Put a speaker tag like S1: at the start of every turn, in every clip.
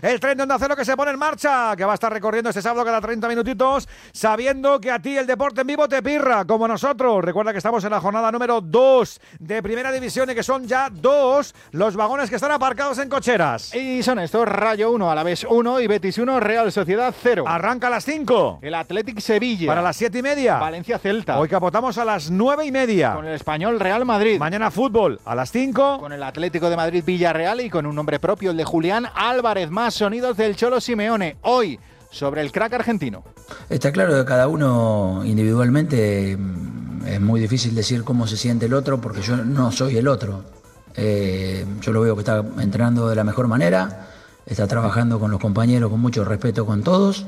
S1: el tren de Onda Cero que se pone en marcha, que va a estar recorriendo este sábado cada 30 minutitos, sabiendo que a ti el deporte en vivo te pirra, como nosotros. Recuerda que estamos en la jornada número 2 de Primera División y que son ya 2 los vagones que están aparcados en cocheras.
S2: Y son estos: Rayo 1, Alavés 1 y Betis 1, Real Sociedad 0.
S1: Arranca a las 5.
S2: El Athletic Sevilla.
S1: Para las 7:30.
S2: Valencia Celta.
S1: Hoy capotamos a las 9:30.
S2: Con el Español Real Madrid.
S1: Mañana fútbol a las 5.
S2: Con el Atlético de Madrid Villarreal y con un nombre propio, el de Julián Álvarez. Más sonidos del Cholo Simeone. Hoy, sobre el crack argentino.
S3: Está claro que cada uno individualmente es muy difícil decir cómo se siente el otro porque yo no soy el otro. Yo lo veo que está entrenando de la mejor manera, está trabajando con los compañeros con mucho respeto con todos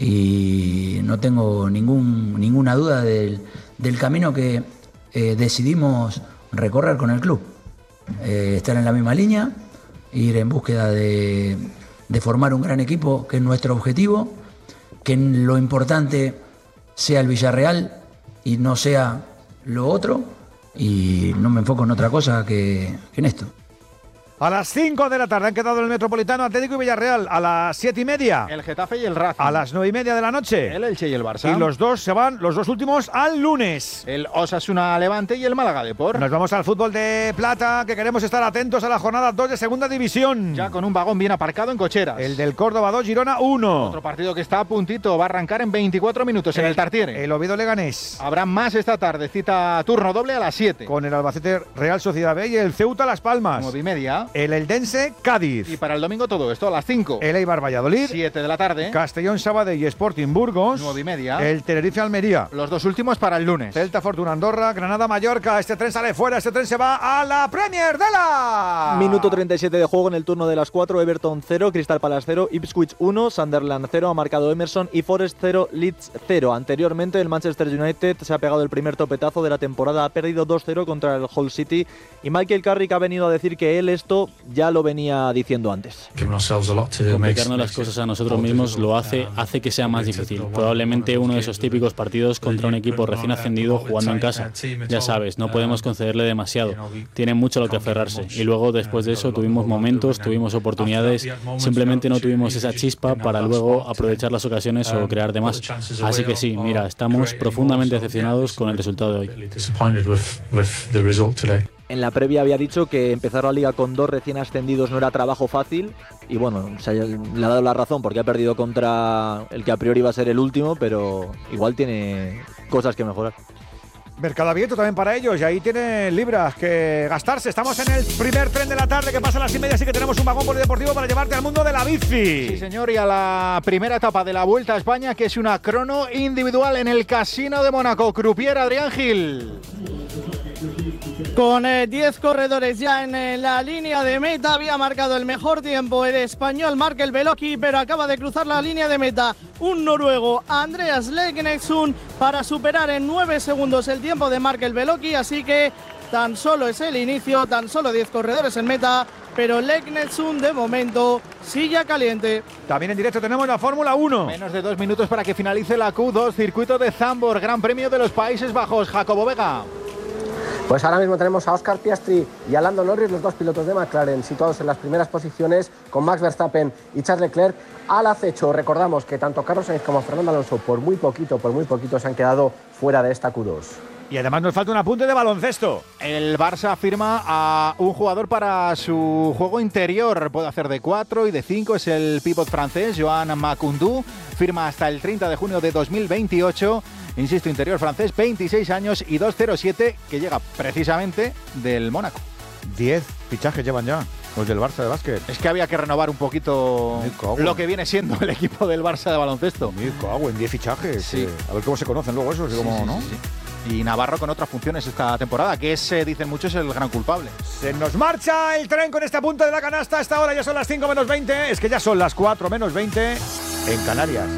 S3: y no tengo ninguna duda del camino que decidimos recorrer con el club. Estar en la misma línea, ir en búsqueda de formar un gran equipo, que es nuestro objetivo, que lo importante sea el Villarreal y no sea lo otro, y no me enfoco en otra cosa que en esto.
S1: A las 5 de la tarde han quedado el Metropolitano, Atlético y Villarreal. A las 7:30.
S2: El Getafe y el Racing.
S1: A las 9:30 de la noche.
S2: El Elche y el Barça.
S1: Y los dos se van, los dos últimos, al lunes.
S2: El Osasuna Levante y el Málaga Depor.
S1: Nos vamos al fútbol de plata, que queremos estar atentos a la jornada 2 de Segunda División.
S2: Ya con un vagón bien aparcado en cocheras.
S1: El del Córdoba 2, Girona 1.
S2: Otro partido que está a puntito, va a arrancar en 24 minutos en el Tartiere.
S1: El Oviedo Leganés.
S2: Habrá más esta tarde, cita turno doble a las 7.
S1: Con el Albacete Real Sociedad B y el Ceuta Las Palmas.
S2: 9:30.
S1: El Eldense Cádiz.
S2: Y para el domingo todo esto a las 5.
S1: El Eibar Valladolid.
S2: 7 de la tarde.
S1: Castellón Sabadell y Sporting Burgos.
S2: 9:30.
S1: El Tenerife Almería.
S2: Los dos últimos para el lunes.
S1: Celta Fortuna Andorra, Granada Mallorca. Este tren sale fuera, este tren se va a la Premier de la...
S4: Minuto 37 de juego en el turno de las 4. Everton 0, Crystal Palace 0, Ipswich 1, Sunderland 0, ha marcado Emerson y Forest 0, Leeds 0. Anteriormente el Manchester United se ha pegado el primer topetazo de la temporada, ha perdido 2-0 contra el Hull City y Michael Carrick ha venido a decir que él esto ya lo venía diciendo antes.
S5: Complicarnos las cosas a nosotros mismos lo hace que sea más difícil. Probablemente uno de esos típicos partidos contra un equipo recién ascendido jugando en casa. Ya sabes, no podemos concederle demasiado. Tiene mucho a lo que aferrarse. Y luego, después de eso, tuvimos momentos, tuvimos oportunidades. Simplemente no tuvimos esa chispa para luego aprovechar las ocasiones o crear de más. Así que sí, mira, estamos profundamente decepcionados con el resultado de hoy.
S4: En la previa había dicho que empezar la liga con 2 recién ascendidos no era trabajo fácil y bueno, le ha dado la razón porque ha perdido contra el que a priori iba a ser el último, pero igual tiene cosas que mejorar.
S1: Mercado abierto también para ellos y ahí tienen libras que gastarse. Estamos en el primer tren de la tarde que pasa a las 7:30, así que tenemos un vagón polideportivo para llevarte al mundo de la bici.
S2: Sí, señor, y a la primera etapa de la Vuelta a España, que es una crono individual en el Casino de Mónaco. Croupier Adrián Gil.
S6: Con 10 corredores ya en la línea de meta, había marcado el mejor tiempo el español Markel Beloki, pero acaba de cruzar la línea de meta un noruego, Andreas Leknessund, para superar en 9 segundos el tiempo de Markel Beloki, así que tan solo es el inicio, tan solo 10 corredores en meta, pero Leknessund de momento silla caliente.
S1: También en directo tenemos la Fórmula 1.
S2: Menos de 2 minutos para que finalice la Q2, circuito de Zandvoort, Gran Premio de los Países Bajos. Jacobo Vega.
S7: Pues ahora mismo tenemos a Oscar Piastri y a Lando Norris, los dos pilotos de McLaren, situados en las primeras posiciones, con Max Verstappen y Charles Leclerc al acecho. Recordamos que tanto Carlos Sainz como Fernando Alonso por muy poquito se han quedado fuera de esta Q2.
S1: Y además nos falta un apunte de baloncesto.
S2: El Barça firma a un jugador para su juego interior. Puede hacer de 4 y de 5. Es el pívot francés, Joan Makoundou. Firma hasta el 30 de junio de 2028. Insisto, interior francés, 26 años y 2.07, que llega precisamente del Mónaco.
S1: 10 fichajes llevan ya los del Barça de básquet.
S2: Es que había que renovar un poquito lo que viene siendo el equipo del Barça de baloncesto.
S1: Me cago en 10 fichajes.
S2: Sí.
S1: A ver cómo se conocen luego esos.
S2: Sí,
S1: cómo,
S2: sí,
S1: ¿no?
S2: sí, sí. Y Navarro con otras funciones esta temporada, que es, dicen muchos, el gran culpable.
S1: Se nos marcha el tren con este punto de la canasta. A esta hora ya son las 5 menos 20. Es que ya son las 4 menos 20 en Canarias.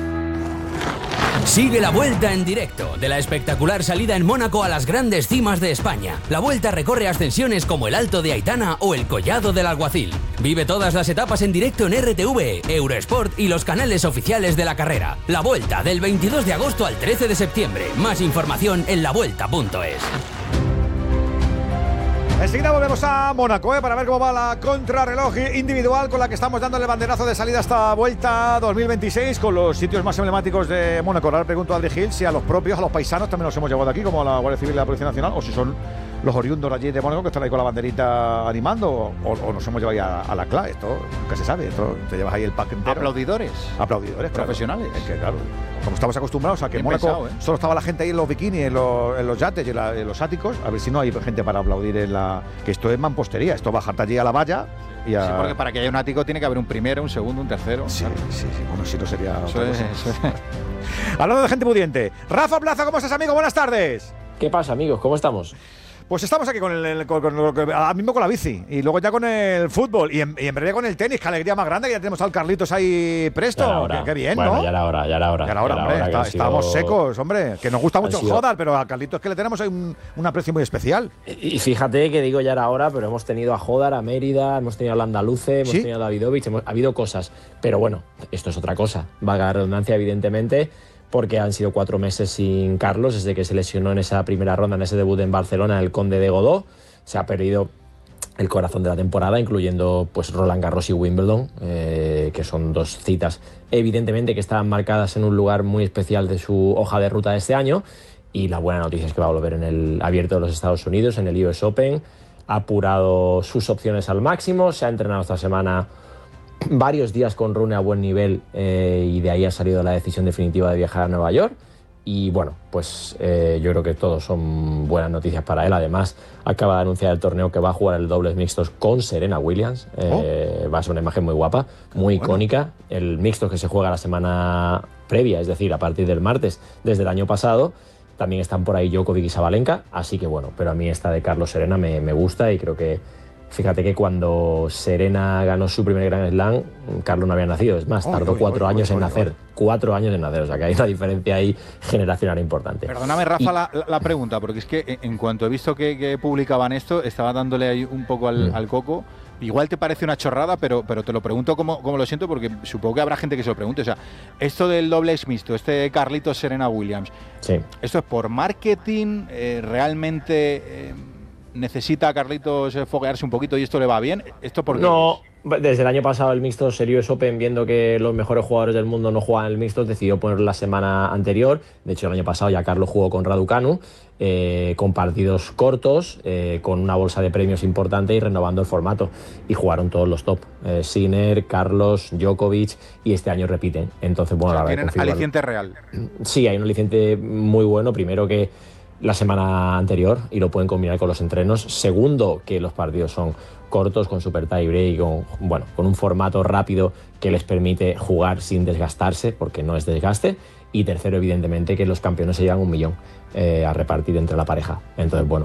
S8: Sigue la Vuelta en directo de la espectacular salida en Mónaco a las grandes cimas de España. La Vuelta recorre ascensiones como el Alto de Aitana o el Collado del Alguacil. Vive todas las etapas en directo en RTV, Eurosport y los canales oficiales de la carrera. La Vuelta del 22 de agosto al 13 de septiembre. Más información en lavuelta.es.
S1: Enseguida volvemos a Mónaco para ver cómo va la contrarreloj individual con la que estamos dando el banderazo de salida a esta vuelta 2026 con los sitios más emblemáticos de Mónaco. Ahora le pregunto a Adri Gil si a los propios, a los paisanos también los hemos llevado aquí, como a la Guardia Civil y la Policía Nacional, o si son los oriundos allí de Mónaco que están ahí con la banderita animando, o nos hemos llevado ahí a la CLA. Esto nunca se sabe, esto te llevas ahí el pack entero.
S2: Aplaudidores,
S1: profesionales.
S2: Claro.
S1: Es que claro, como estamos acostumbrados a que en Mónaco
S2: pensado,
S1: solo estaba la gente ahí en los bikinis, en los yates y en los áticos, a ver si no hay gente para aplaudir en la... Que esto es mampostería, esto bajarte allí a la valla y a...
S2: Sí, porque para que haya un ático tiene que haber un primero, un segundo, un tercero.
S1: Sí,
S2: claro.
S1: sí, bueno, si no sería...
S2: Eso es.
S1: Hablando de gente pudiente, Rafa Plaza, ¿cómo estás, amigo? Buenas tardes.
S9: ¿Qué pasa, amigos? ¿Cómo estamos?
S1: Pues estamos aquí ahora mismo con la bici y luego ya con el fútbol y en breve con el tenis. Qué alegría más grande que ya tenemos al Carlitos ahí presto. Qué bien,
S9: bueno,
S1: ¿no?
S9: Ya era hora,
S1: hombre. Estamos secos, hombre. Que nos gusta mucho el Jodar, pero al Carlitos es que le tenemos ahí un aprecio muy especial.
S9: Y fíjate que digo ya era hora, pero hemos tenido a Jodar, a Mérida, hemos tenido a Landaluce, hemos tenido a Davidovich, ha habido cosas. Pero bueno, esto es otra cosa. Valga la redundancia, evidentemente, porque han sido 4 meses sin Carlos, desde que se lesionó en esa primera ronda, en ese debut en Barcelona, el Conde de Godó. Se ha perdido el corazón de la temporada, incluyendo pues Roland Garros y Wimbledon, que son 2 citas evidentemente que estaban marcadas en un lugar muy especial de su hoja de ruta de este año. Y la buena noticia es que va a volver en el Abierto de los Estados Unidos, en el US Open. Ha apurado sus opciones al máximo, se ha entrenado esta semana varios días con Rune a buen nivel, y de ahí ha salido la decisión definitiva de viajar a Nueva York. Y bueno, pues yo creo que todos son buenas noticias para él. Además, acaba de anunciar el torneo que va a jugar el dobles mixtos con Serena Williams. Va a ser una imagen muy guapa, muy icónica. El mixto que se juega la semana previa, es decir, a partir del martes desde el año pasado. También están por ahí Djokovic y Sabalenka, así que bueno, pero a mí esta de Carlos Serena me gusta y creo que, fíjate que cuando Serena ganó su primer Grand Slam, Carlos no había nacido, es más, tardó 4 años en nacer, 4 años en nacer, o sea que hay una diferencia ahí generacional importante.
S2: Perdóname, Rafa, la pregunta, porque es que en cuanto he visto que publicaban esto, estaba dándole ahí un poco al coco. Igual te parece una chorrada, pero te lo pregunto como lo siento, porque supongo que habrá gente que se lo pregunte. O sea, esto del dobles mixto, Carlitos Serena Williams,
S9: sí.
S2: ¿Esto es por marketing? ¿Realmente necesita a Carlitos foguearse un poquito y esto le va bien? ¿Esto por qué?
S9: No, desde el año pasado el mixto Series Open, viendo que los mejores jugadores del mundo no juegan el mixto, decidió ponerlo la semana anterior. De hecho, el año pasado ya Carlos jugó con Raducanu, con partidos cortos, con una bolsa de premios importante y renovando el formato. Y jugaron todos los top. Sinner, Carlos, Djokovic, y este año repiten. Entonces, bueno,
S2: o sea,
S9: la verdad,
S2: tienen aliciente real.
S9: Sí, hay un aliciente muy bueno. Primero, que la semana anterior y lo pueden combinar con los entrenos. Segundo, que los partidos son cortos, con super tie break, con un formato rápido que les permite jugar sin desgastarse, porque no es desgaste. Y tercero, evidentemente, que los campeones se llevan 1 millón a repartir entre la pareja. Entonces, bueno,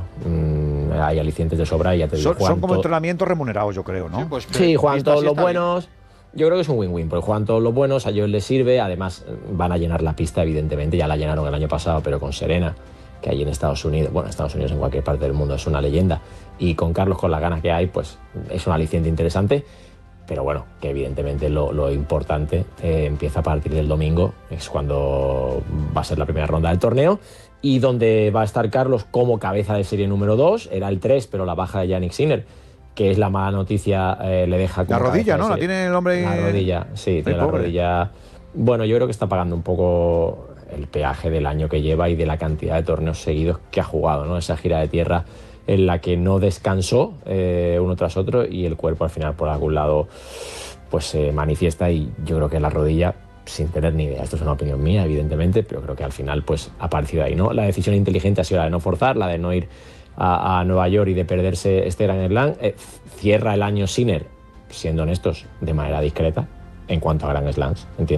S9: hay alicientes de sobra y ya te digo.
S1: Son como entrenamientos remunerados, yo creo, ¿no?
S2: Sí, pues,
S9: sí, juegan todos los buenos. Yo creo que es un win-win, porque juegan todos los buenos, a ellos les sirve. Además, van a llenar la pista, evidentemente. Ya la llenaron el año pasado, pero con Serena, que hay en Estados Unidos, en cualquier parte del mundo es una leyenda, y con Carlos, con las ganas que hay, pues es un aliciente interesante. Pero bueno, que evidentemente lo importante empieza a partir del domingo, es cuando va a ser la primera ronda del torneo, y donde va a estar Carlos como cabeza de serie número 2, era el 3, pero la baja de Jannik Sinner, que es la mala noticia, le deja como
S1: la rodilla, ¿no? La tiene el hombre.
S9: La rodilla, sí, tiene la rodilla. Bueno, yo creo que está pagando un poco el peaje del año que lleva y de la cantidad de torneos seguidos que ha jugado, ¿no? Esa gira de tierra en la que no descansó uno tras otro, y el cuerpo al final por algún lado pues se manifiesta, y yo creo que la rodilla, sin tener ni idea, esto es una opinión mía evidentemente, pero creo que al final pues ha aparecido ahí, ¿no? La decisión inteligente ha sido la de no forzar, la de no ir a Nueva York y de perderse este Grand Slam. Cierra el año Sinner, siendo honestos, de manera discreta en cuanto a Grand Slams, entiendo.